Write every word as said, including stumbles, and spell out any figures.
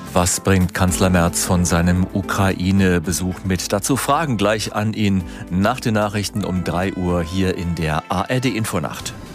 Was bringt Kanzler Merz von seinem Ukraine-Besuch mit? Dazu Fragen gleich an ihn nach den Nachrichten um drei Uhr hier in der A R D Infonacht.